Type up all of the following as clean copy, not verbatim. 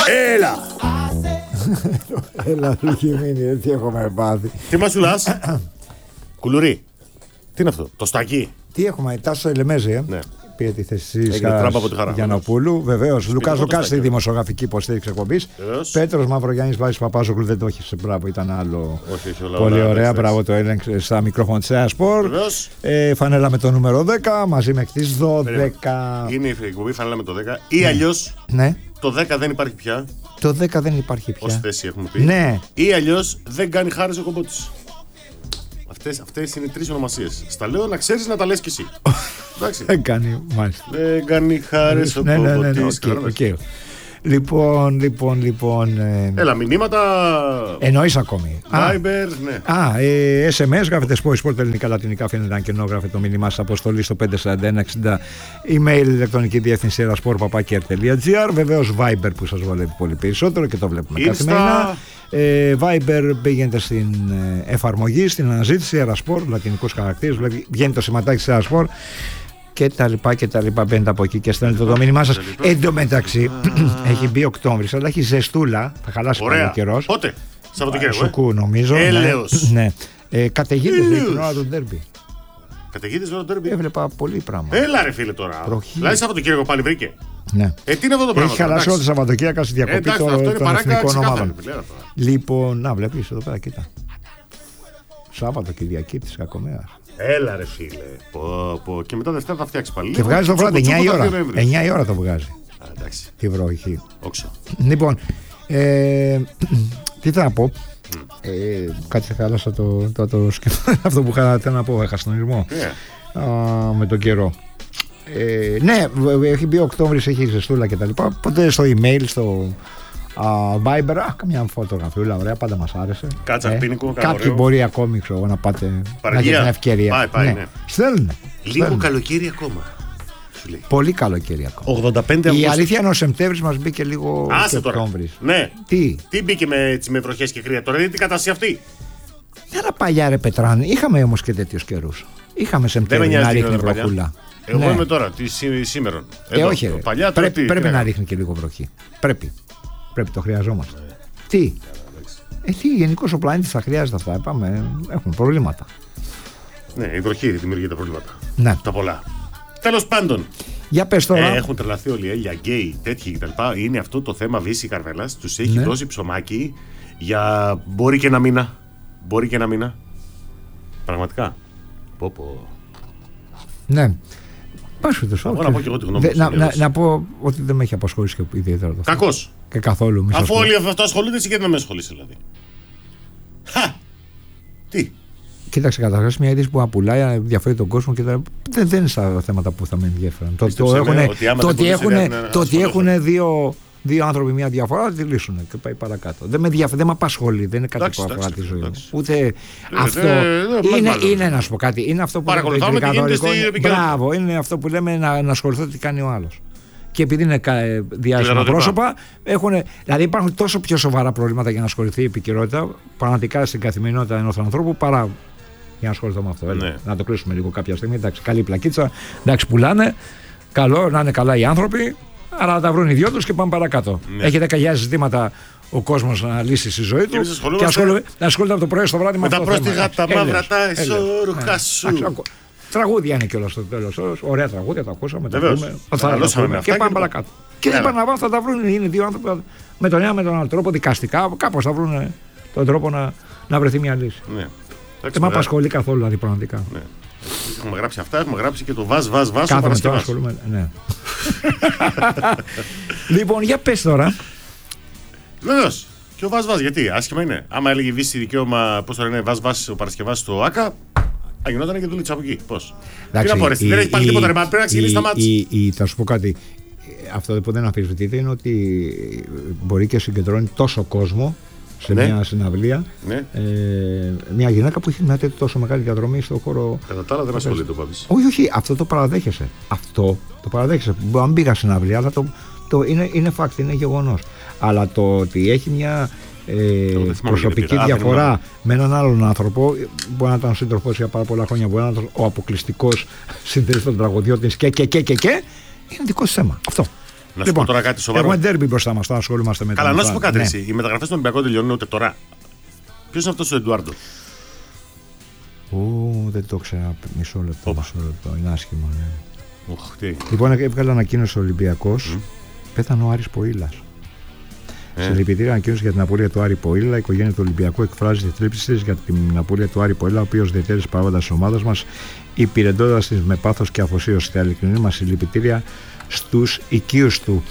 Έλα! Έλα, Λουκιμίνη, έτσι έχουμε πάθει. Τι μασουλάς? Κουλουρί. Τι είναι αυτό, το στάκι? Τι έχουμε, Τάσο Ελεμέζη, Ναι. Πήρε τη θέση Γιαννοπούλου. Βεβαίως. Λουκάς Λουκάς στη δημοσιογραφική υποστήριξη εκπομπής. Πέτρος Μαυρογιάννης Βάζης Παπάζογλου δεν το έχει. Μπράβο, ήταν άλλο. Πολύ ωραία. Μπράβο, το έλεγξε στα μικρόφωνα της ΕΑ Σπορ. Φανέλα με το νούμερο 10 μαζί με τις 12. Είναι η εκπομπή φανέλα με το 10 ή αλλιώς το 10 δεν υπάρχει πια. Το 10 δεν υπάρχει πια. Ως θέση έχουμε πει. Ναι. Ή αλλιώς δεν κάνει χάρες ο κομπότης. Αυτές είναι τρεις ονομασίες. Στα λέω να ξέρεις να τα λες κι εσύ. Δεν κάνει, μάλιστα. Δεν κάνει χάρες ο κομπότης. Λοιπόν. Έλα, μηνύματα. Εννοείς ακόμη. Viber, ναι. SMS, γράφετε sport ελληνικά, λατινικά, φαίνεται ένα κενό, γράφετε το μήνυμά σας αποστολή στο 54160. Email, ηλεκτρονική διεύθυνση erasport@kr.gr. Βεβαίως Viber που σας βολεύει πολύ περισσότερο και το βλέπουμε καθημερινά. Viber, πήγαινε στην εφαρμογή, στην αναζήτηση Erasport, λατινικούς χαρακτήρες, βγαίνει το σηματάκι της Erasport και τα λοιπά, μπαίνετε από εκεί και στέλνετε το μήνυμά σας. Εν τω μεταξύ, έχει μπει Οκτώβρης, αλλά έχει ζεστούλα, θα χαλάσει πολύ ο καιρός. Πότε? Σαββατοκύριακο. Σουκού νομίζω. Έλεος. Ναι. Καταιγίδες την ώρα του ντέρμπι. Καταιγίδες την ώρα του ντέρμπι. Έβλεπα πολύ πράγμα. Έλα ρε φίλε τώρα. Δηλαδή Σαββατοκύριακο πάλι βρήκε. Ναι. Τι είναι αυτό το πράγμα? Έχει χαλάσει όλο το Σαββατοκύριακο στη διακοπή των εθνικών ομάδων. Λοιπόν, να βλέπεις εδώ πέρα, κοίτα. Σάββατο Κυριακή της Κακομοίας. Έλα ρε φίλε. Και μετά Δευτέρα θα φτιάξει πάλι. Και βγάζει το βράδυ 9 η ώρα. 9 η ώρα το βγάζει. Εντάξει. Τι βροχή. Όξο. Λοιπόν, τι θα πω. Κάτσε, χάλασα το σκεφτό. Αυτό που είχα να πω, έχασα τον ηρμό. Με τον καιρό. Ναι, έχει μπει Οκτώβρης, έχει ζεστούλα κτλ. Οπότε στο email, στο Viber, καμιά φωτογραφιούλα ωραία, πάντα μας άρεσε. Κατσαρπίνικο, κάποιοι μπορεί ακόμη να πάτε να έχετε την ευκαιρία. Πάει. Στέλνουν. Λίγο καλοκαίρι ακόμα. Πολύ καλοκαίρι ακόμα. 85 η αλήθεια είναι ο Σεπτέμβρης μας μπήκε λίγο και Οκτώβρης. Ναι. Τι μπήκε με βροχές και κρύα. Τώρα είναι την κατάσταση αυτή. Μια παλιά ρε Πετράνη. Είχαμε όμως και τέτοιους καιρούς. Είχαμε Σεπτέμβρη να ρίχνει βροχούλα. Εγώ είμαι τώρα, σήμερα. Όχι, πρέπει να ρίχνει και λίγο βροχή. Πρέπει, το χρειαζόμαστε. Τι γενικώς ο πλανήτης θα χρειάζεται αυτά. Έχουμε προβλήματα. Ναι, η βροχή δημιουργεί τα προβλήματα. Ναι. Τα πολλά. Τέλος πάντων. Για πες τώρα. Έχουν τρελαθεί όλοι οι Έλληνες, γκέι, τέτοιοι κτλ. Είναι αυτό το θέμα Βύση Καρβέλας. Τους έχει δώσει ψωμάκι για μπορεί και ένα μήνα. Πραγματικά. Πω. Ναι. Πάσου το σώμα. Να πω και εγώ τη γνώμη μου. Να πω ότι δεν με έχει απασχολήσει και ιδιαίτερα το θέμα. Κακός. Και καθόλου. Αφού όλοι αυτό ασχολούνται, εσύ και δεν με ασχολείσαι δηλαδή. Τι. Κοίταξε, καταρχάς μια είδηση που απουλάει, ενδιαφέρει τον κόσμο και δεν είναι στα θέματα που θα με ενδιαφέρουν. Το ότι έχουν δύο άνθρωποι μια διαφορά, θα τη λύσουν και πάει παρακάτω. Δεν με απασχολεί, δεν είναι κάτι που αφορά τη ζωή μου. Ούτε αυτό. Είναι να σου πω κάτι. Είναι αυτό που λέμε. Μπράβο, είναι αυτό που λέμε να ασχοληθώ τι κάνει ο άλλος. Και επειδή είναι διάσημα πρόσωπα, δηλαδή υπάρχουν τόσο πιο σοβαρά προβλήματα για να ασχοληθεί η επικαιρότητα πραγματικά στην καθημερινότητα ενός ανθρώπου παρά για να ασχοληθώ με αυτό. Ναι. Να το κλείσουμε λίγο κάποια στιγμή. Εντάξει, καλή πλακίτσα. Εντάξει, πουλάνε. Καλό, να είναι καλά οι άνθρωποι. Αλλά να τα βρουν οι δυο τους και πάμε παρακάτω. Ναι. Έχει 10.000 ζητήματα ο κόσμος να λύσει στη ζωή του. Και ασχολείται από το πρωί στο βράδυ με τα πρόστιγα, τα μαύρα, τα εσώρουχα σου. Τραγούδια είναι κιόλας στο τέλος. Ωραία τραγούδια, τα ακούσαμε. Και πάμε παρακάτω. Και δεν πάνε να πάνε, θα τα βρουν. Είναι δύο άνθρωποι με τον ένα με τον άλλο τρόπο, δικαστικά. Κάπως θα βρουν τον τρόπο να βρεθεί μια λύση. Δεν με απασχολεί καθόλου, δηλαδή πραγματικά. Έχουμε γράψει αυτά, έχουμε γράψει και το βάζ. Κάθομαι τώρα, ασχολούμαι. Ναι. Λοιπόν, για πες τώρα. Βεβαίως. Και ο βάζ, γιατί άσχημα είναι. Άμα έλεγε Βύση δικαίωμα, πώς το λένε, βάζ ο Παρασκευάς στο ΆΚΑ, θα γινόταν και δουλίτσα από εκεί. Πώς. Τι να πω, δεν έχει πάρει τίποτα, πρέπει να ξεκινήσει τα μάτια. Θα σου πω κάτι. Αυτό που δεν αμφισβητείται είναι ότι μπορεί και συγκεντρώνει τόσο κόσμο σε μια συναυλία. Μια γυναίκα που έχει μια τόσο μεγάλη διαδρομή στον χώρο. Κατά τα άλλα δεν ασχολείται το Πάπης. Όχι, αυτό το παραδέχεσαι. Αν πήγα συναυλία, αλλά είναι fact, είναι γεγονός. Αλλά το ότι έχει μια προσωπική διαφορά με έναν άλλον άνθρωπο, μπορεί να ήταν ο σύντροφος για πάρα πολλά χρόνια, μπορεί να ήταν ο αποκλειστικός συντελεστής των τραγωδιών της και είναι δικό της θέμα. Αυτό. Να σου πω τώρα κάτι σοβαρό. Έχουμε ντέρμπι μπροστά μας, τώρα ασχολούμαστε με τα. Καλά, να σου πω κάτι. Ναι. Οι μεταγραφές των Ολυμπιακών τελειώνουν ούτε τώρα. Ποιος είναι αυτός ο Εντουάρντο? Δεν το ξέρα. Μισό λεπτό. Είναι άσχημο. Ναι. Λοιπόν, έβγαλε ανακοίνωση ο Ολυμπιακός. Πέθανε ο Άρης Ποήλας. Συλληπιτήρια ανακοίνωση για την απώλεια του Άρη Ποήλα. Η οικογένεια του Ολυμπιακού εκφράζει τη θλίψη της για την απώλεια του Άρη Ποήλα, ο οποίος διετέλεσε παράγοντα της ομάδας μας, υπηρετώντας της με πάθος και αφοσίωση. Τα ειλικρινή μας συλληπιτήρια στους οικείους του.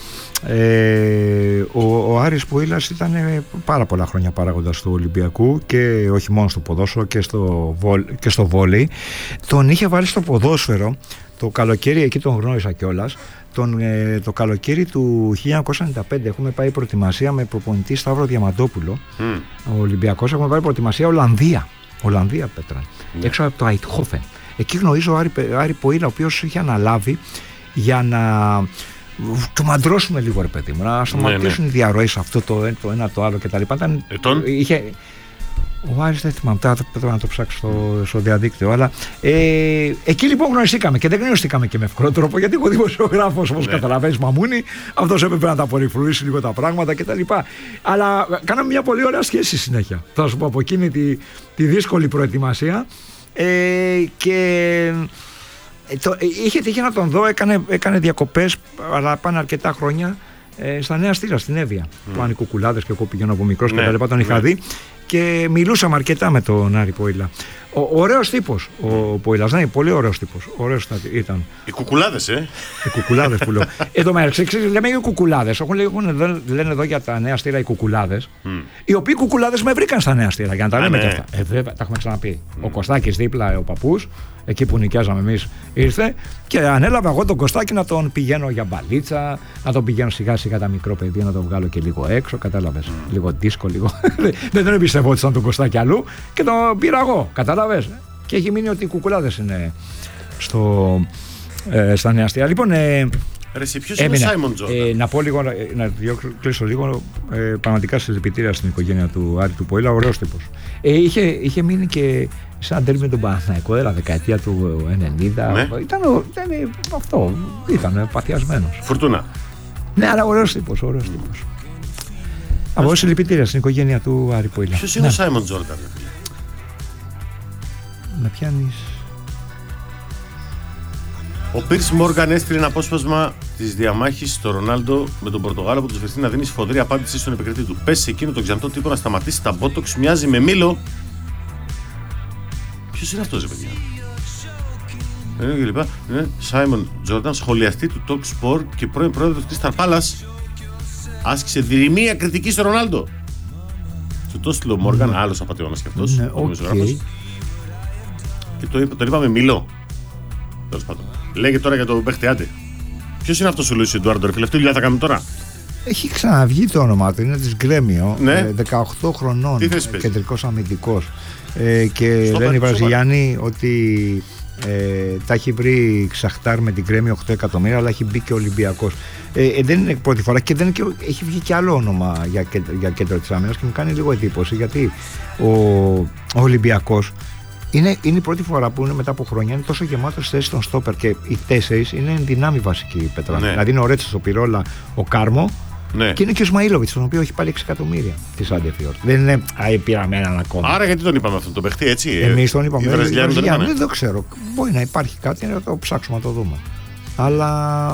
Ο Άρης Ποήλας ήταν πάρα πολλά χρόνια παράγοντας του Ολυμπιακού και όχι μόνο στο ποδόσφαιρο και στο βόλεϊ. Τον είχε βάλει στο ποδόσφαιρο το καλοκαίρι, εκεί τον γνώρισα κιόλας. Το καλοκαίρι του 1995 έχουμε πάει προετοιμασία με προπονητή Σταύρο Διαμαντόπουλο. Ο Ολυμπιακός έχουμε πάει προετοιμασία Ολλανδία Πέτρα, έξω από το Αιτχόφεν. Εκεί γνωρίζω Άρη Ποήλα, ο οποίος είχε αναλάβει για να του μαντρώσουμε λίγο, ρε παιδί μου, να σταματήσουν οι διαρροές αυτό το ένα το άλλο κτλ. Ο Άρης δεν θυμάμαι, πρέπει να το ψάξω στο διαδίκτυο. Αλλά εκεί λοιπόν γνωριστήκαμε και δεν γνωριστήκαμε και με εύκολο τρόπο, γιατί εγώ δημοσιογράφος, όπως καταλαβαίνεις, μαμούνι, αυτός έπρεπε να τα απορριφρουρήσει λίγο τα πράγματα κτλ. Αλλά κάναμε μια πολύ ωραία σχέση συνέχεια. Θα σου πω από εκείνη τη δύσκολη προετοιμασία και. Είχε τύχει να τον δω, έκανε διακοπές, αλλά πάνε αρκετά χρόνια στα Νέα Στήρα, στην Εύβοια. Που αν οι κουκουλάδες και εγώ πηγαίνω από μικρός και τα λοιπά, τον είχα δει και μιλούσαμε αρκετά με τον Άρη Ποήλα. Ωραίος τύπος ο Ποήλας, ναι, πολύ ωραίος τύπος. Ωραίος ήταν. Οι κουκουλάδες, Οι κουκουλάδες που λέω. Εδώ μεταξύ, λέμε οι κουκουλάδες. Λένε εδώ για τα Νέα Στήρα οι κουκουλάδες. Οι οποίοι κουκουλάδες με βρήκαν στα Νέα Στήρα, για να τα λέμε και αυτά. Βέβαια, τα έχουμε ξαναπεί. Ο Κωστάκης δίπλα, ο παππούς, εκεί που νοικιάζαμε εμείς, ήρθε και ανέλαβα εγώ τον Κωστάκη να τον πηγαίνω για μπαλίτσα, να τον πηγαίνω σιγά σιγά τα μικρό παιδί, να τον βγάλω και λίγο έξω. Κατάλαβες. Λίγο δίσκο, λίγο. Δεν τον εμπιστεύω ότι ήταν τον Κωστάκη αλλού και τον πήρα εγώ. Κατάλαβες. Και έχει μείνει ότι οι κουκουλάδες είναι στα Νέα Στήρα. Λοιπόν, ποιος είναι ο Σάιμον Τζόρνταν? Να πω λίγο, να κλείσω λίγο. Πραγματικά συλληπιτήρια στην οικογένεια του Άρη του Ποήλα, ωραίος τύπος. Είχε μείνει και σαν τέρμι με τον Παναθηναϊκό, δεκαετία του 90. Ναι. Ήταν αυτό, ήταν παθιασμένος. Φουρτούνα. Ναι, αλλά ωραίος τύπος. Από συλληπιτήρια στην οικογένεια του Άρη Ποήλα. Ποιος είναι ο Σάιμον Τζόρνταν? Να πιάνεις. Ο Πίρς Μόργαν έστειλε ένα απόσπασμα της διαμάχης στο Ρονάλντο με τον Πορτογάλο που του βρεθεί να δίνει σφοδρή απάντηση στον επικριτή του. Πες σε εκείνο τον ξαντό τύπο να σταματήσει τα μπότοξ, μοιάζει με μήλο. Ποιος είναι αυτός, παιδιά? Και λοιπά. Είναι Σάιμον Τζόρνταν, σχολιαστή του Talk Sport και πρώην πρόεδρος της Crystal Palace. Άσκησε δρυμία κριτική στο Ρονάλντο. Του το έστειλε ο Μόργαν, άλλος απατεώνας κι αυτός. Και τον είπαμε μήλο. Τέλος πάντων. Λέγε τώρα για τον παίχτη, άντε. Ποιος είναι αυτός ο Λουίς Εντουάρντο, ρε φίλε? Αυτή τη δουλειά θα κάνουμε τώρα. Έχει ξαναβγεί το όνομά του, είναι της Γκρέμιο. Ναι. 18 χρονών. Κεντρικός αμυντικός. Και λένε οι Βραζιλιάνοι ότι τα έχει βρει Ξαχτάρ με την Γκρέμιο 8 εκατομμύρια, αλλά έχει μπει και ο Ολυμπιακός. Δεν είναι πρώτη φορά και έχει βγει και άλλο όνομα για κέντρο της άμυνας και μου κάνει λίγο εντύπωση, γιατί ο Ολυμπιακός είναι η πρώτη φορά που είναι μετά από χρόνια είναι τόσο γεμάτος θέσεις των στόπερ και οι 4 είναι εν δυνάμει βασική Πέτρα. Ναι. Δηλαδή είναι ο Ρέτσος, ο Πυρόλα, ο Κάρμο, ναι. Και είναι και ο Σμαΐλοβιτς, τον οποίο έχει πάλι 6 εκατομμύρια της Αντεφιόρ. Δεν είναι πήραμε έναν ακόμα. Άρα γιατί τον είπαμε αυτόν τον παιχτή, έτσι? Εμείς τον είπαμε. Δεν το ξέρω. Μπορεί να υπάρχει κάτι, να το ψάξουμε να το δούμε. Αλλά.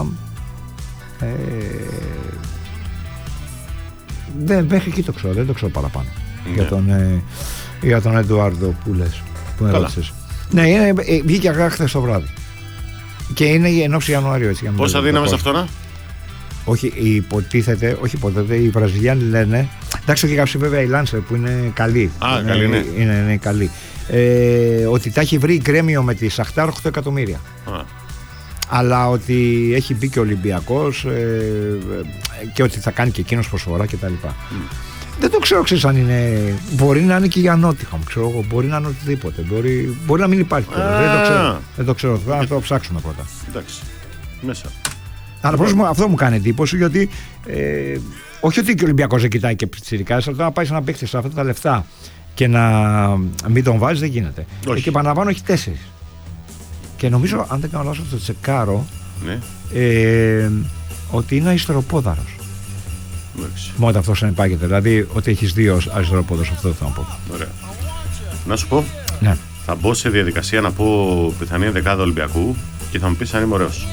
Μέχρι εκεί το ξέρω, δεν το ξέρω παραπάνω. Ναι. Για τον Εντουάρντο που λες. Ναι, βγήκε χθες το βράδυ. Και είναι η ενόψη Ιανουαρίου, έτσι. Πόσα δίναμε σε αυτό, να? Όχι, υποτίθεται, οι Βραζιλιάνοι λένε. Εντάξει, και κάψει βέβαια η Λάνσερ που είναι καλή. Καλή, ναι. Είναι καλή. Ότι τα έχει βρει η Γκρέμιο με τη Σαχτάρ 8 εκατομμύρια. Αλλά ότι έχει μπει και ο Ολυμπιακός και ότι θα κάνει και εκείνος προσφορά κτλ. Δεν το ξέρω, ξέρεις αν είναι. Μπορεί να είναι και για Νότιχαμ, ξέρω εγώ. Μπορεί να είναι οτιδήποτε. Μπορεί να μην υπάρχει τώρα. Δεν το ξέρω. Θα το ψάξουμε πρώτα. Εντάξει. Μέσα. Αλλά αυτό μου κάνει εντύπωση, γιατί όχι ότι και ο Ολυμπιακός δεν κοιτάει και πιτσιρικάς, αλλά να πάει να παίξει σε αυτά τα λεφτά και να μην τον βάζει δεν γίνεται. Και επαναλαμβάνω, έχει 4. Και νομίζω, αν δεν κάνω λάθος, το τσεκάρω. Ναι. ότι είναι αριστεροπόδαρος. Μόνο αυτό συνεπάγεται. Δηλαδή ότι έχεις δύο αριστεροπόδαρους, αυτό θα πω. Ωραία. Να σου πω. Ναι. Θα μπω σε διαδικασία να πω πιθανή δεκάδα Ολυμπιακού και θα μου πεις αν είμαι ωραίος.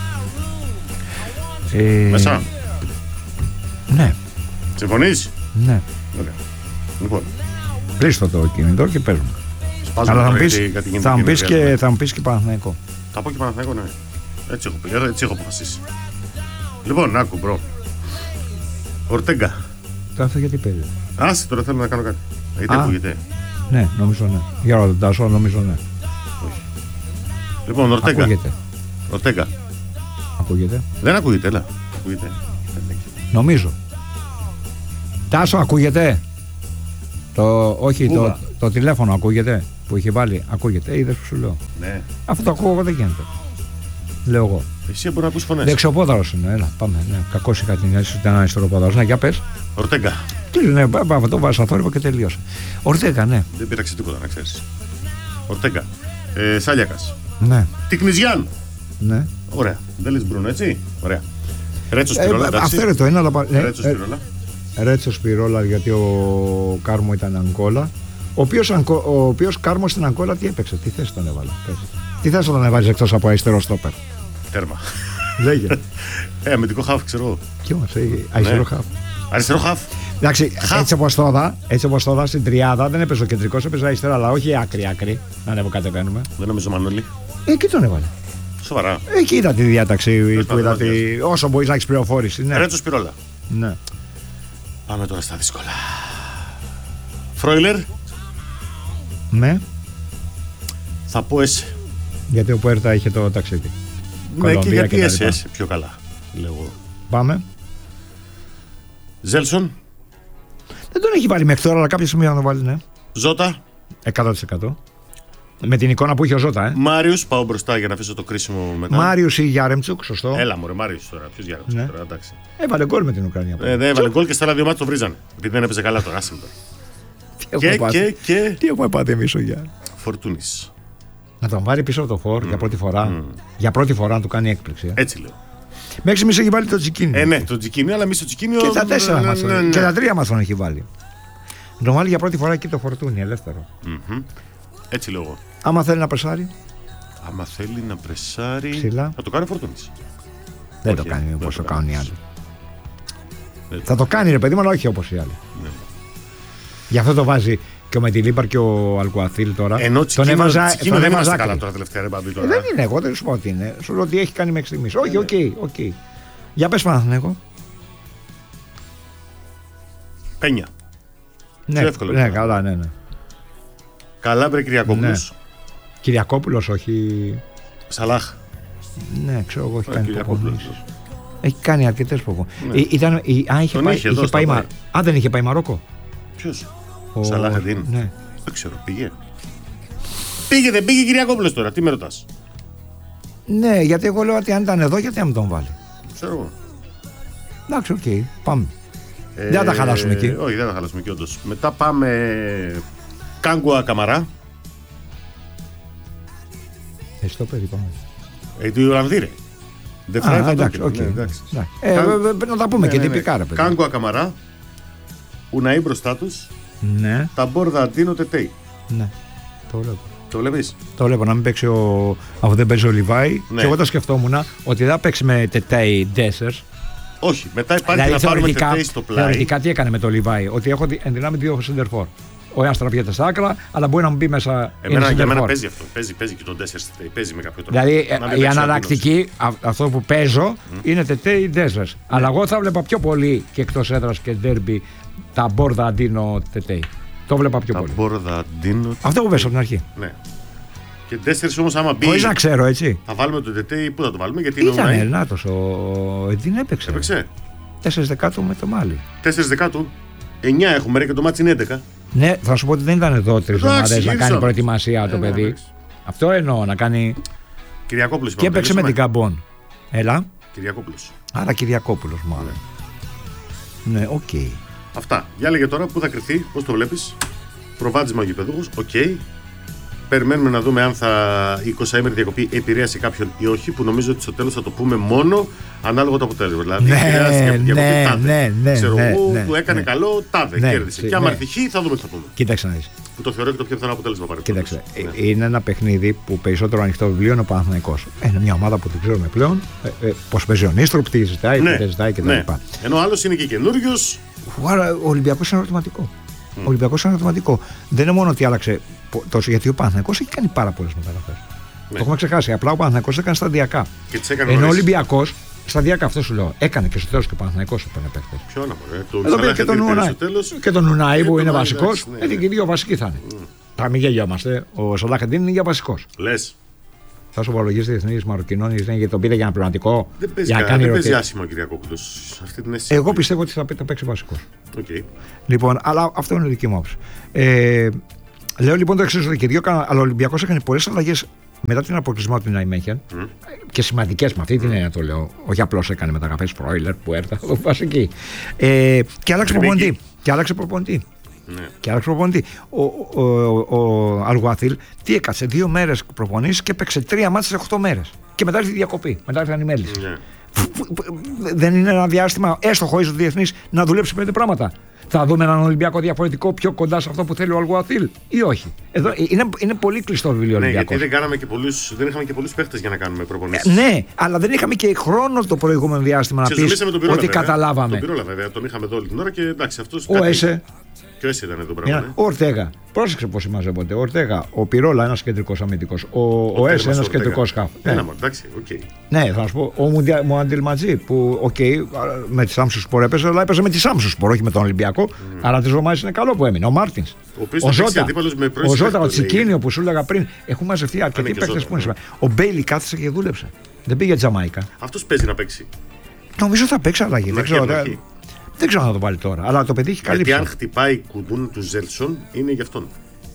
Μέσα. Ναι. Συμφωνείς? Ναι. Ωραία. Λοιπόν. Κλείστο το κινητό και παίζουμε. Αλλά θα μου πεις και Παναθηναϊκό. Θα πω και Παναθηναϊκό, ναι. Έτσι έχω αποφασίσει. Λοιπόν, άκου μπρο. Ορτέγκα. Τώρα αυτό γιατί παίζει? Άσε, τώρα θέλω να κάνω κάτι. Γιατί ακούγεται? Ναι, νομίζω ναι. Για ρωτάσω, νομίζω ναι. Όχι. Λοιπόν, Ορτέγκα. Ακούγεται. Ορτέγκα. Ακούγεται. Δεν ακούγεται, έλα. Ακούγεται. Νομίζω. Τάσο, ακούγεται? Όχι, το τηλέφωνο ακούγεται που είχε βάλει. Ακούγεται. Είδες που σου λέω? Ναι. Αυτό το ακούω εγώ, δεν γίνεται. Λέω εγώ. Εσύ μπορεί να ακούς φωνές. Δεξιοπόδαρος είναι, έλα, πάμε. Ναι. Κακός είχα την αίσθηση ότι ήταν αριστεροπόδαρος. Ναι, για πες. Ορτέγκα. Τι λένε, το βάζω στο θόρυβο και τελείωσε. Ορτέγκα, ναι. Δεν πήραξε τίποτα, να ξέρεις. Ορτέγκα. Σάλιακας. Ναι. Τικνιζιάν. Ναι. Ωραία. Δεν λες Μπρούνο, έτσι. Ωραία. Ρέτσο Σπυρόλα. Αυτό είναι το ένα, αλλά. Ρέτσο Σπυρόλα. Ρέτσο Σπυρόλα, γιατί ο Κάρμο ήταν Αγκόλα. Ο οποίος Κάρμο στην Αγκόλα τι έπαιξε, τι θέση τον έβαλε? Τι θέση τον έβαλε εκτός από αριστερό στόπερ? Τέρμα. Λέγε. Αμυντικό χαφ, ξέρω εγώ. Τι όμως, αριστερό χαφ. Αριστερό χαφ. Εντάξει, έτσι όπως το δω στην τριάδα δεν έπαιζε ο κεντρικός, έπαιζε αριστερά, αλλά όχι άκρη, να ανεβοκατεβαίνουμε. Δεν νομίζω Μανώλη. Εκεί τον έβαλε. Σοβαρά. Εκεί είδα τη διάταξη που είδα. Όσο μπορείς να έχεις πληροφόρηση. Ναι. Ρέτσο Σπυρόλα. Ναι. Πάμε τώρα στα δύσκολα. Φρόιλερ. Ναι. Θα πω εσύ. Γιατί ο Πουέρτα είχε το ταξίδι. Ναι, και γιατί εσύ πιο καλά, λέω εγώ. Πάμε. Ζέλσον. Δεν τον έχει βάλει μέχρι τώρα, αλλά κάποια στιγμή θα τον βάλει, ναι. Ζώτα. 100%. Με την εικόνα που είχε ο Ζώτα, Μάριους, πάω μπροστά για να αφήσω το κρίσιμο μετά. Μάριους ή Γιάρεμτσουκ, σωστό. Έλα μωρέ, Μάριους τώρα. Ποιος Γιάρεμτσουκ τώρα, εντάξει. Έβαλε γκολ με την Ουκρανία. Δεν έβαλε γκολ και στα άλλα δύο μάτια το βρίζανε. Επειδή δεν έπαιζε καλά το άσυλο. Τι έχουμε πάθει εμείς ο Γιάννη? Φορτούνης. Να τον βάλει πίσω από το φόρ για πρώτη φορά. Για πρώτη φορά να του κάνει έκπληξη. Έτσι λέω. Μέχρι στιγμής έχει βάλει το Τσικίνιο. Ναι, το Τσικίνιο, αλλά εμείς το Τσικίνιο. Και τα 4 μας. Και τα 3 μας τον έχει βάλει. Να τον βάλει για πρώτη φορά εκεί το Φορτούνι, ελεύθερο. Έτσι λέω εγώ. Άμα θέλει να πρεσάρει. Άμα θέλει να πρεσάρει. Ψηλά. Θα το κάνει ο Φορτούνης. Δεν το κάνει όπως το κάνουν οι άλλοι. Θα το κάνει ρε παιδί μου, αλλά όχι όπως οι άλλοι. Γι' αυτό το βάζει και με τη Λίμπαρ και ο Αλκουαθίλ τώρα. Ενώ τον έβαζα. Δεν έβαζα καλά τώρα τελευταία ρε Μπαμπή τώρα. Δεν είναι εγώ, δεν σου πω ότι είναι. Σου λέω ότι έχει κάνει μέχρι στιγμής. Όχι, οκ. Για πες Παναθηναϊκό. Πένια. Ναι, εύκολο, ναι, καλά, ναι. Καλάμπρε Κυριακόπουλος. Ναι. Κυριακόπουλος, όχι. Σαλάχ. Ναι, ξέρω εγώ, έχει κάνει προπονήσεις. Έχει κάνει αρκετές προπονήσεις. Δεν είχε πάει Μαρόκο. Ποιος? Σαλάχ Εντίν. Ναι. Δεν ξέρω, πήγε. Δεν πήγε Κυριακόπουλος τώρα, τι με ρωτάς? Ναι, γιατί εγώ λέω ότι αν ήταν εδώ, γιατί να μην τον βάλει. Ξέρω εγώ. Εντάξει, οκ, πάμε. Δεν θα τα χαλάσουμε εκεί. Όχι, δεν θα τα χαλάσουμε εκεί, όντως. Μετά πάμε. Κάγκουα Καμαρά. Εσύ το περίπαμε. Του Ολλανδί, ρε. Εντάξει, οκ. Να τα πούμε και τυπικά, ρε παιδί. Κάγκουα Καμαρά. Ουναή μπροστά τους. Ναι. Τα Μπορδα Αντίνο Τετέι. Ναι. Το βλέπω. Το βλέπεις? Το βλέπω να μην παίξει αφού δεν παίζει ο Λιβάη. Ναι. Και εγώ το σκεφτόμουν ότι δεν θα παίξει με Τετέι Ντέσσερς. Όχι, μετά υπάρχει δηλαδή, να πάρουμε Τετέι στο πλάι. Θεωρητικά τι έκανε με το Λιβάι? Ότι έχω ενδυνάμει δύο σεντερφόρ. Ο ένας τραβιέται στα άκρα, αλλά μπορεί να μου μπει μέσα. Για μένα παίζει αυτό. Παίζει και τον Ντέσσερς. Παίζει με κάποιο τρόπο. Δηλαδή η αναλλακτική, αυτό που παίζω, είναι Τετέι Ντέσσερς. Αλλά εγώ θα βλέπα πιο πολύ και εκτός έδρας και ντέρμπι τα Μπορδα Αντίνο Τετέι. Το βλέπα πιο πολύ. Μπορδα Αντίνο. Αυτό που πες από την αρχή. Ναι. Και Ντέσσερς όμως άμα μπει. Χωρίς να ξέρω, έτσι. Θα βάλουμε τον Τετέι, πού θα το βάλουμε? Γιατί είναι ήταν Ελλάδος, ο Εντίν έπαιξε. 4 δεκάτου με το Μάλι. 4 δεκάτου. 9 έχουμε, ρε, και το μάτσι είναι 11. Ναι, θα σου πω ότι δεν ήταν εδώ 3 εβδομάδες να κάνει προετοιμασία το παιδί. Αυτό εννοώ, να κάνει. Κυριακόπουλος. Και έπαιξε με την Καμπόν. Έλα. Κυριακόπουλος. Άρα Κυριακόπουλος, μάλλον. Ναι, οκ. Αυτά. Για λέγε τώρα πού θα κρυθεί, πώς το βλέπεις? Προβάδισμα γηπεδούχος, οκ. Περιμένουμε να δούμε αν η 20ημερη διακοπή επηρέασε κάποιον ή όχι, που νομίζω ότι στο τέλος θα το πούμε μόνο ανάλογα το αποτέλεσμα. Δηλαδή, επηρέασε κάποια διακοπή τάδε. Ξέρω εγώ, του έκανε καλό, τάδε, κέρδισε. Και άμα έρθει θα δούμε τι θα πούμε. Κοίταξε να δεις. Που το θεωρώ και το πιο πιθανό αποτέλεσμα παρεπτόντως. Κοίταξε. Είναι ένα παιχνίδι που περισσότερο ανοιχτό βιβλίο είναι ο Παναθηναϊκός. Είναι μια ομάδα που δεν ξέρουμε πλέον πώς παίζει ο Νίστροπ, τι ζητάει, τι δεν ζητάει κτλ. Ενώ ο άλλος είναι και καινούριος. Ο Ολυμπιακός είναι ερωτηματικό. Ο Ολυμπιακός είναι ερωτηματικό. Δεν είναι μόνο ότι άλλαξε τόσο, γιατί ο Παναθηναϊκός έχει κάνει πάρα πολλές μεταγραφές. Το έχουμε ξεχάσει. Απλά ο Παναθηναϊκός έκανε σταδιακά. Ενώ ο Ολυμπιακός σταδιακά, αυτό σου λέω, έκανε και στο τέλος και ο Παναθηναϊκός έπαιρνε παίκτες. Ποιο να και τον Ουνάη που είναι βασικός. Και οι δύο βασικοί θα είναι. Θα μην γελιόμαστε. Ο Σαλάχεντιν είναι για βασικός. Λες. Θα σου απολογίσει διεθνής Μαροκινών γιατί τον πήρε για ένα πληρωματικό. Δεν παίζει άσχημα ο Κυριακόπουλος. Εγώ πιστεύω ότι θα παίξει βασικός. Λοιπόν, αλλά αυτό είναι δική μου άποψη. Λέω λοιπόν το εξής, ότι αλλά ο Ολυμπιακός έκανε πολλές αλλαγές μετά την αποκλεισμό του Ναϊμέχεν και σημαντικές με αυτή την έννοια το λέω. Όχι απλώς έκανε μεταγραφές Φρόιλερ που έρθα βασική. Και άλλαξε προπονητή. Και άλλαξε προπονητή. Ο Αλγουάθιλ τι έκατσε 2 μέρες προπονήσεις και έπαιξε 3 μάτς σε 8 μέρες. Και μετά ήρθε η διακοπή. Μετά ήρθαν οι μέλισses. Δεν είναι ένα διάστημα έστοχο ίσως διεθνής να δουλέψει 5 πράγματα. Θα δούμε έναν Ολυμπιακό διαφορετικό πιο κοντά σε αυτό που θέλει ο Αλγουάθιλ ή όχι. Εδώ είναι πολύ κλειστό βιβλίο Ολυμπιακός. Γιατί δεν είχαμε και πολλούς παίχτες για να κάνουμε προπονήσεις. Ναι, αλλά δεν είχαμε και χρόνο το προηγούμενο διάστημα να πεις ότι καταλάβαμε. Τον Πυρόλα βέβαια, τον είχαμε εδώ όλη την ώρα και εντάξει αυτός. Ο Έσε. Ποιο ήταν εδώ πράγμα. Ο Ορτέγα. Πρόσεξε πώς συμμαζεύονται. Ο Ορτέγα, ο Πυρόλα, ένας κεντρικός αμυντικός. Ο Έσε, ένας κεντρικός χαφ. Εντάξει, οκ. Ναι, θα σου πω. Ο Μουαντιλματζή που, με τη Σάμσουσπορ έπαιζε, αλλά έπαιζε με τη Σάμσουσπορ, όχι με τον Ολυμπιακό. Αλλά τη Ρωμάζης είναι καλό που έμεινε. Ο Μάρτινς. Ο Ζώτα, ο Τσικίνιο που σου έλεγα πριν. Έχουν μαζευτεί αρκετοί παίκτες που είναι σήμερα. Ο Μπέιλι κάθισε και δούλεψε. Δεν πήγε Τζαμάικα. Αυτό παίζει να παίξει. Νομίζω θα παίξει αλλαγή. Δεν ξέρω να το βάλει τώρα, αλλά το παιδί έχει καλύψει. Γιατί αν χτυπάει κουντούν του Ζέλσον, είναι γι' αυτόν.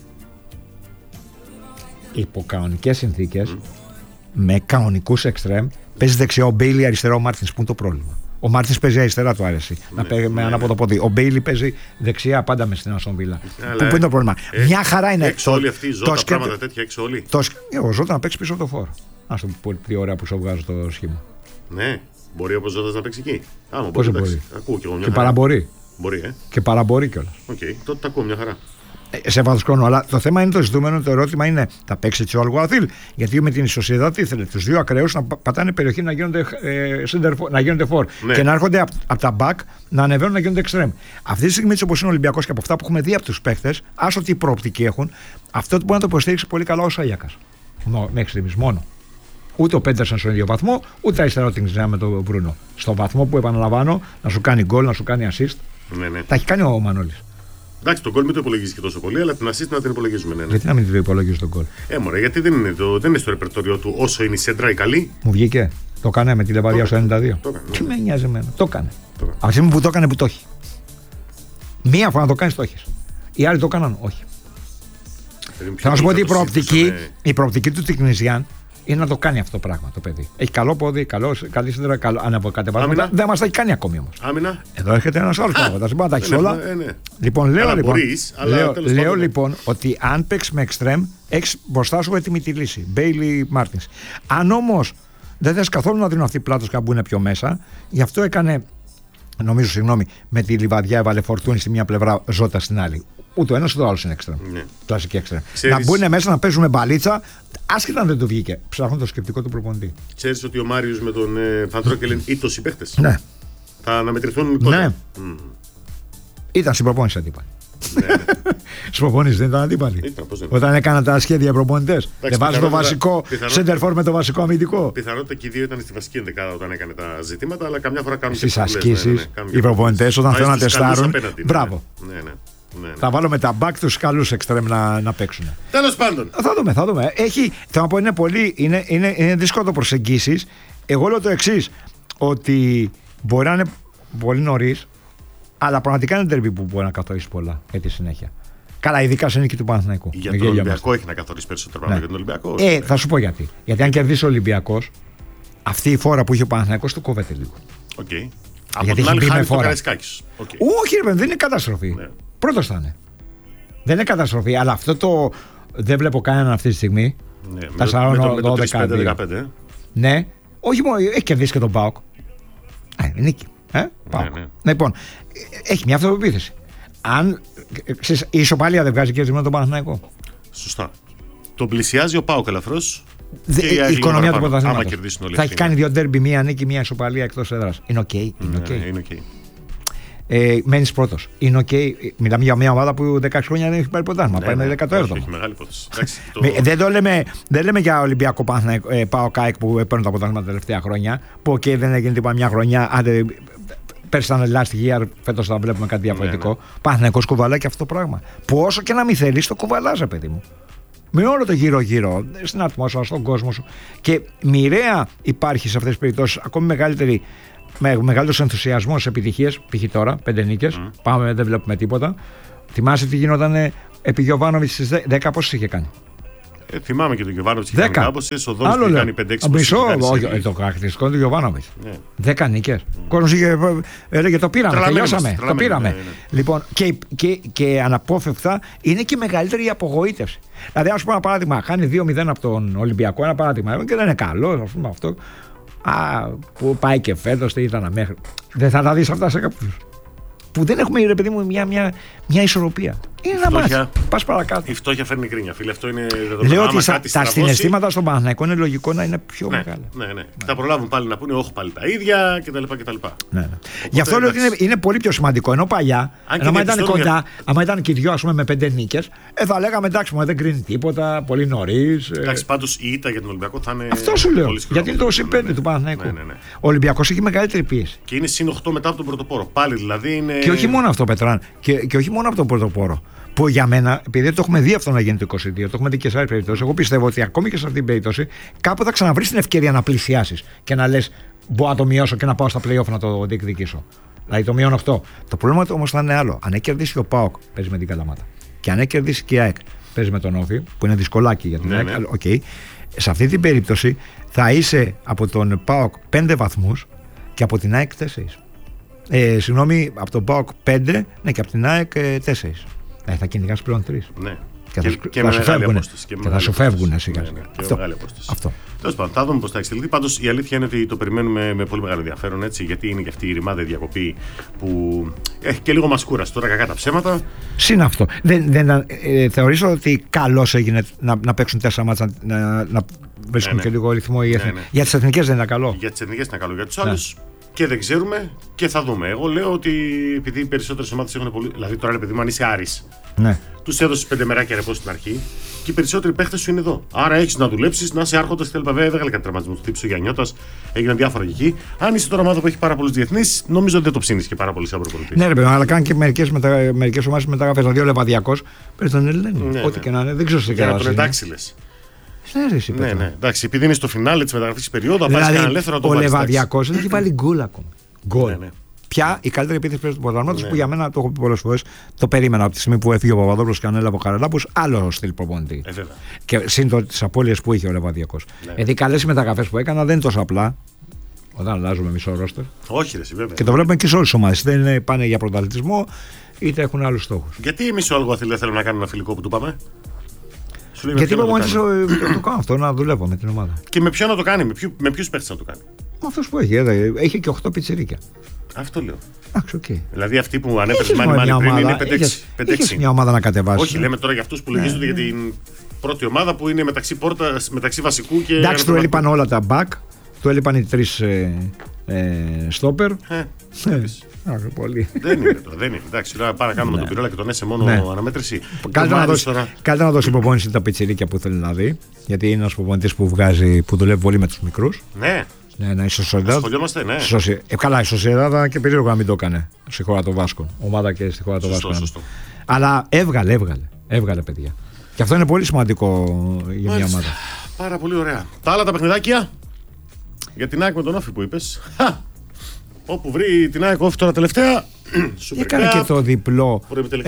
Υπό κανονικές συνθήκες, με κανονικούς εξτρέμ, παίζει δεξιά ο Μπέιλι, αριστερά ο Μάρτινς. Πού είναι το πρόβλημα. Ο Μάρτινς παίζει αριστερά, του άρεσε. Να παίζει με ένα από το πόδι. Ο Μπέιλι παίζει δεξιά πάντα με στην Αστον Βίλα. Πού είναι το πρόβλημα. Μια χαρά είναι. Έξω όλοι αυτοί οι Ζώτα, πράγματα τέτοια έξω όλοι. Ο Ζώτα να παίξει πίσω το φόρο. Α το πω τι ωραία που σου βγάζω το σχήμα. Ναι. Μπορεί ο Ζώτας να παίξει εκεί. Πώς μπορεί. Ακούω και εγώ μια και χαρά. Παραμπορεί. Μπορεί, Και παραμπορεί κιόλας. Τότε τα ακούω μια χαρά. Σε βάθος χρόνου. Αλλά το θέμα είναι το ζητούμενο, το ερώτημα είναι θα παίξει έτσι ο Αλγουάθιλ. Γιατί με την Σοσιεδάδ τι ήθελε. Τους δύο ακραίους να πατάνε περιοχή να γίνονται φορ. Ναι. Και να έρχονται από τα back να ανεβαίνουν να γίνονται extreme. Αυτή τη στιγμή, όπως είναι ο Ολυμπιακός και από αυτά που έχουμε δει από τους παίχτες, άσο τι προοπτική έχουν, αυτό μπορεί να το υποστήριξει πολύ καλά ο Σαγιάκας. Μέχρι στιγμής μόνο. Ούτε ο Πέντερσον στον ίδιο βαθμό, ούτε αριστερό την ξυνά με τον Μπρούνο. Στον βαθμό που επαναλαμβάνω να σου κάνει γκολ, να σου κάνει assist. Ναι. Τα έχει κάνει ο Μανώλης. Εντάξει, τον γκολ μην το υπολογίζει και τόσο πολύ, αλλά την assist να την υπολογίζουμε. Ναι. Γιατί να μην την υπολογίζει τον γκολ. Μωρέ, γιατί δεν είναι στο ρεπερτόριο του όσο είναι η σέντρα η καλή. Μου βγήκε. Το έκανε με τη Λεβαδιά στο 92. Τι με νοιάζει εμένα. Το έκανε. Από τη στιγμή που το έκανε που το έχει. Μία φορά να το κάνει, το έχει. Οι άλλοι το έκαναν, όχι. Θα να σου πω ότι η προοπτική του Τικνιζιάν είναι να το κάνει αυτό το πράγμα το παιδί. Έχει καλό πόδι, καλή σέντρα, αναποκατεβάσματα. Δεν μας τα έχει κάνει ακόμη όμως. Άμυνα. Εδώ έρχεται ένας άλλος πράγμα. Τα συμπάνω τα έχεις όλα. Λοιπόν, λέω λοιπόν ότι αν παίξει με εξτρέμ, έχεις μπροστά σου έτοιμη τη λύση. Μπέιλι Μάρτινς. Αν όμως δεν θες καθόλου να δίνουν αυτοί πλάτος και να μπουν πιο μέσα, γι' αυτό έκανε. Νομίζω, με τη Λιβαδιά έβαλε Φορτούνη στη μία πλευρά, Ζώτα στην άλλη. Ούτε ο ένας ούτε ο άλλος είναι έξτρα. Ναι. Κλασική έξτρα. Να μπουν μέσα να παίζουν μπαλίτσα, άσχετα αν δεν το βγήκε. Ψάχνουν το σκεπτικό του προπονητή. Ξέρεις ότι ο Μάριος με τον Φαντρόκελεν ήττος οι παίχτες. Ναι. Θα αναμετρηθούν τότε. Ναι. Ήταν στην προπόνηση αντίπαλοι. Στις προπονήσεις δεν ήταν αντίπαλοι. Όταν έκαναν τα σχέδια προπονητές. Δεν βάζουν το βασικό σέντερφορ με το βασικό αμυντικό. Πιθανότητα και οι δύο ήταν στη βασική ενδεκάδα όταν έκανε τα ζητήματα, αλλά καμιά φορά κάνουν στις ασκήσεις. Οι προπονητές όταν θέλουν να τεστάρουν. Μπράβο. Θα βάλουμε τα back τους καλούς εξτρέμ να παίξουν. Τέλος πάντων. Θα δούμε. Θα πω είναι δύσκολο το προσεγγίσεις. Εγώ λέω το εξής, ότι μπορεί να είναι πολύ νωρίς, αλλά πραγματικά είναι τερμπι που μπορεί να καθορίσει πολλά για τη συνέχεια. Καλά, ειδικά σε νίκη του Παναθηναϊκού. Για τον Ολυμπιακό έχει να καθορίσει περισσότερο πράγματα για τον Ολυμπιακό. Θα σου πω γιατί. Γιατί αν κερδίσει ο Ολυμπιακός, αυτή η φόρα που είχε ο Παναθηναϊκός του κόβεται λίγο. Okay. Γιατί έχει μπει με φόρα. Όχι, δεν είναι καταστροφή. Ναι. Πρώτος θα είναι. Δεν είναι καταστροφή, αλλά αυτό δεν βλέπω κανέναν αυτή τη στιγμή. Ναι, τα 4-12. Ναι, όχι μόνο, έχει κερδίσει και τον ΠΑΟΚ. Νίκη. ΠΑΟΚ. Ναι. Λοιπόν, έχει μια αυτοπεποίθηση. Αν η ισοπαλία δεν βγάζει κέρδισμα τον Παναθηναϊκό. Σωστά. Τον πλησιάζει ο ΠΑΟΚ ελαφρώς. Η οικονομία του πρωταθλήματος. Θα έχει κάνει 2 ντέρμπι, μία νίκη, μία ισοπαλία εκτός έδρας. Είναι οκ. Είναι okay. Μένεις πρώτος. Είναι οκ. Μιλάμε για μια ομάδα που 16 χρόνια δεν έχει πάρει πρωτάθλημα. Πάει με 14ο. Έχει μεγάλη υπόθεση. Δεν λέμε για Ολυμπιακό ΠΑΟΚ που παίρνουν τα πρωτάθλημα τα τελευταία χρόνια. Που δεν έγινε τίποτα μια χρονιά. Πέρσι ήταν last year, φέτος θα βλέπουμε κάτι διαφορετικό. Παναθηναϊκός κουβαλάει και αυτό το πράγμα. Που όσο και να μην θέλεις, το κουβαλάς, παιδί μου. Με όλο το γύρω-γύρω, στην ατμόσφαιρα, στον κόσμο σου. Και μοιραία υπάρχει σε αυτές τις περιπτώσεις ακόμη μεγαλύτερος ενθουσιασμός, επιτυχίες. Π.χ. τώρα, 5 νίκες. Πάμε, δεν βλέπουμε τίποτα. Θυμάσαι τι γινόταν επί Γιοβάνοβιτς στις 10, πόσες είχε κάνει? Θυμάμαι και τον Γιοβάνοβιτς είχε κάνει κάμποσες. Ο Δόνης είχε κάνει 5-6. Μισό, το χαρακτηριστικό του Γιοβάνοβιτς. 10 νίκες. Ο κόσμος έλεγε το πήραμε, τελειώσαμε. Το πήραμε. Λοιπόν, και αναπόφευκτα είναι και μεγαλύτερη η απογοήτευση. Δηλαδή, ας πούμε ένα παράδειγμα, χάνει 2-0 από τον Ολυμπιακό, ένα παράδειγμα, και δεν είναι καλό, ας πούμε αυτό. Που πάει και φέτος, τι ήταν μέχρι. Δεν θα τα δεις αυτά σε κάποιους που δεν έχουμε, ρε παιδί μου, μια ισορροπία. Είναι ένα μάτι. Πας παρακάτω. Η φτώχεια φέρνει κρίνια, φίλε. Αυτό είναι δεδομένο. Λέω ότι τα συναισθήματα στον Παναθηναϊκό είναι λογικό να είναι πιο μεγάλα. Ναι. Θα προλάβουν πάλι να πούνε, όχι πάλι τα ίδια κτλ. Ναι. Γι' αυτό λέω ότι είναι πολύ πιο σημαντικό. Ενώ παλιά, άμα ήταν κοντά, άμα ήταν και οι δυο, ας πούμε, με 5 νίκες, θα λέγαμε εντάξει, δεν κρίνει τίποτα, πολύ νωρίς. Εντάξει, πάντως η ήττα για τον Ολυμπιακό θα είναι. Αυτό σου λέω. Γιατί είναι το 25 του Παναθηναϊκού. Ο Ολυμπιακός έχει μεγαλύτερη πίεση. Και είναι συν 8 μετά από τον πρωτοπόρο. Πάλι δηλαδή είναι. Και όχι μόνο αυτό, Πετράν. Και όχι μόνο από τον πρωτοπόρο. Που για μένα, επειδή το έχουμε δει αυτό να γίνει το 22, το έχουμε δει και σε άλλες περιπτώσεις, εγώ πιστεύω ότι ακόμη και σε αυτή την περίπτωση κάπου θα ξαναβρεις την ευκαιρία να πλησιάσεις και να λες μπορώ να το μειώσω και να πάω στα play-off να το διεκδικήσω. Δηλαδή το μείον 8. Το πρόβλημα όμως θα είναι άλλο. Αν έχει κερδίσει ο ΠΑΟΚ, παίζει με την Καλαμάτα. Και αν έχει κερδίσει και η ΑΕΚ, παίζει με τον Όφη, που είναι δυσκολάκι για την ΑΕΚ. Okay. Σε αυτή την περίπτωση θα είσαι από τον ΠΑΟΚ 5 βαθμούς και από την ΑΕΚ 4. Συγγνώμη, από τον ΠΑΟΚ 5, ναι, και από την ΑΕΚ 4. Θα κυνηγάς πλέον 3. Ναι. Και θα σου φεύγουν σιγά. Αυτό. Τέλος πάντων, θα δούμε πώς θα εξελιχθεί. Πάντως η αλήθεια είναι ότι το περιμένουμε με πολύ μεγάλο ενδιαφέρον, έτσι, γιατί είναι και αυτή η ρημάδα διακοπή που έχει και λίγο μας κούρασε τώρα, κακά τα ψέματα. Συν αυτό. Θεωρήσω ότι καλώς έγινε να παίξουν 4 μάτσα, να βρίσκουν και λίγο ρυθμό οι εθνικοί. Για τις εθνικές δεν είναι καλό. Για τις εθνικές είναι καλό. Για τους άλλους. Και δεν ξέρουμε και θα δούμε. Εγώ λέω ότι επειδή οι περισσότερες ομάδες έχουν πολύ. Δηλαδή τώρα, επειδή μου αν είσαι Άρης, τους έδωσες 5 μεράκια ρεπό στην αρχή και οι περισσότεροι παίχτες σου είναι εδώ. Άρα έχεις να δουλέψεις, να είσαι άρχοντας κτλ. Βέβαια, δεν έκανε τραυματισμό. Του χτύπησε ο Γιαννιώτας, έγιναν διάφορα εκεί. Αν είσαι τώρα ομάδα που έχει πάρα πολλούς διεθνείς, νομίζω ότι δεν το ψήνεις και πάρα πολύ σαν προπονητής. Ναι, ρε παιδί, αλλά κάνει και μερικές ομάδες μεταγραφές. Δηλαδή ο Λεβαδιακός παίρνει τον Ελένη. Ό,τι και να είναι, δεν ξέρω σε τι. Για να τον εντάξει λες. Ναι, εντάξει, επειδή είναι στο φινάλε τη μεταγραφική περίοδου, θα πάρει ένα ελεύθερο να το βάλει. Ο Λεβαδιακός δεν έχει βάλει γκολ ακόμα. Γκολ. Πια η καλύτερη επίθεση του πρωταθλήματος που για μένα το έχω πει πολλές φορές, το περίμενα από τη στιγμή που έφυγε ο Παπαδόπουλος και ανέλαβε ο Χαραλάμπους, άλλο στυλ προπονητή. Και σύντομα τις απώλειες που είχε ο Λεβαδιακός. Γιατί καλές μεταγραφές που έκανα δεν είναι τόσο απλά. Όταν αλλάζουμε μισό ρόστερ. Όχι, ρε, βέβαια. Και το βλέπουμε και σε όλες τις ομάδες. Δεν πάνε για πρωταθλητισμό είτε έχουν άλλους στόχους. Γιατί εμείς ο Αλγοαθήλ θέλουμε να κάνουμε ένα φιλικό που του πάμε. Γιατί είπαμε ότι το κάνω αυτό, να δουλεύω με την ομάδα. Και με ποιον να το κάνει, με ποιους παίχτες να το κάνει. Με αυτούς που έχει. Έχει και 8 πιτσιρίκια. Αυτό λέω. Okay. Δηλαδή αυτοί που ανέφερες μάνι πριν είναι 5-6. Έχεις μια ομάδα να κατεβάσει. Όχι, λέμε τώρα για αυτούς που λογίζονται για την πρώτη ομάδα που είναι μεταξύ βασικού και. Εντάξει, του έλειπαν όλα τα back, του έλειπαν οι 3 στόπερ. Πολύ. Δεν είναι τώρα, δεν είναι. Εντάξει, τώρα πάμε να κάνουμε τον πυρόλα και τον έσε μόνο αναμέτρηση. Καλύτερα να δώσει υποπόνηση τα πιτσιρίκια που θέλει να δει. Γιατί είναι ένας προπονητής που δουλεύει πολύ με τους μικρούς. Ναι. Ναι, η Σοσιεδάδ. Ασχολιόμαστε, ναι. Καλά, η Σοσιεδάδ και περίεργο να μην το έκανε στη χώρα των Βάσκων. Ομάδα και στη χώρα των Βάσκων. Αλλά έβγαλε παιδιά. Και αυτό είναι πολύ σημαντικό για μια ομάδα. Πάρα πολύ ωραία. Τα άλλα τα παιχνιδάκια για την ΑΕΚ με τον Όφη που είπες. Όπου βρει την ΑΕΚ Όφη τώρα τελευταία. Έκανε και το διπλό.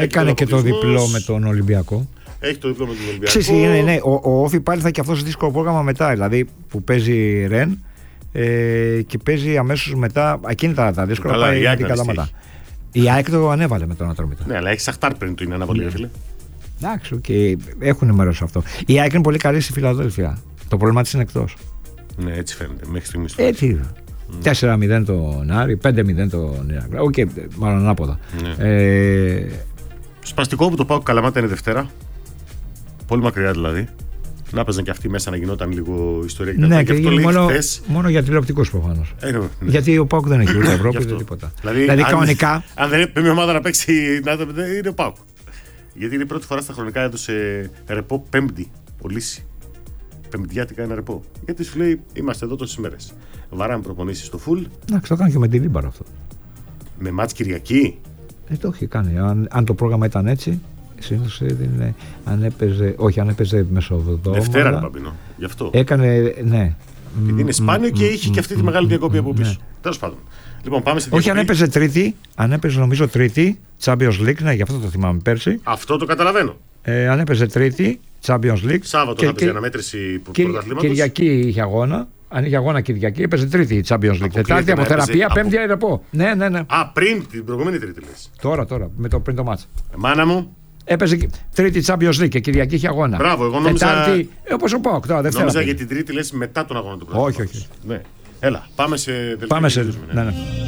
Με τον Ολυμπιακό. Έχει το διπλό με τον Ολυμπιακό. Ναι. Ο Όφη πάλι θα έχει αυτό το δύσκολο πρόγραμμα μετά. Δηλαδή που παίζει Ρεν. Και παίζει αμέσως μετά εκείνη τα δύσκολα. Πάει την Καλαμάτα. Η ΑΕΚ το ανέβαλε με τον Ατρόμητα. Ναι, αλλά έχει Σαχτάρ πριν του είναι αναβολή, φίλε. Εντάξει, okay. Έχουν μέρος αυτό. Η ΑΕΚ είναι πολύ καλή στη Φιλαδέλφια. Το πρόβλημα της είναι εκτός. Ναι, έτσι φαίνεται μέχρι στιγμής. Έτσι. 4-0 τον Άρη, 5-0 τον Ηρακλή. Οκ, μάλλον ανάποδα. Ναι. Σπαστικό που το πάω Καλαμάτα είναι Δευτέρα. Πολύ μακριά δηλαδή. Να παίζαν και αυτοί μέσα να γινόταν λίγο ιστορία. Ναι, και αυτό μόνο για τηλεοπτικούς προφανώς. Ναι. Γιατί ο ΠΑΟΚ δεν έχει ούτε Ευρώπη ούτε τίποτα. Δηλαδή κανονικά. Αν δεν είναι μια ομάδα να παίξει, είναι ο ΠΑΟΚ. Γιατί είναι η πρώτη φορά στα χρονικά έδωσε ρεπό Πέμπτη. Ο Λύση. Πεμπτιάτικα ένα ρεπό. Γιατί σου λέει είμαστε εδώ τόσες μέρες. Βαράμε προπονήσεις στο φουλ. Εντάξει, το έκανε και με την Λίμπαρο αυτό. Με μάτς Κυριακή. Το έχει κάνει. Αν το πρόγραμμα ήταν έτσι. Συνήθως αν έπαιζε μεσοβδόμαδα. Δευτέρα είναι Παμπινό. Γι' αυτό. Έκανε, ναι. Γιατί είναι σπάνιο και είχε και αυτή τη μεγάλη διακοπή από πίσω. Τέλος πάντων. Λοιπόν, πάμε στη όχι, αν έπαιζε νομίζω Τρίτη, Champions League, ναι, γι' αυτό το θυμάμαι πέρσι. Αυτό το καταλαβαίνω. Αν έπαιζε Τρίτη, Champions League. Σάββατο θα παίζει αναμέτρηση πρωταθλήματος. Κυριακή είχε αγώνα. Αν είχε αγώνα Κυριακή, έπαιζε Τρίτη Champions League. Τετάρτη από θεραπεία, Πέμπτη αεροπό. Ναι. Α, πριν την προηγούμενη Τρίτη λες. Τώρα, πριν το μάτς. Μάνα μου. Έπαιζε Τρίτη Champions League και Κυριακή είχε αγώνα. Μπράβο, εγώ νόμιζα. Τετάρτη, όπως ο ΠΑΟΚ τώρα, Δευτέρα. Νόμιζα για την Τρίτη λες μετά τον αγώνα του πρωταθλήματος. Όχι. Ναι. Έλα, πάμε σε. Ναι.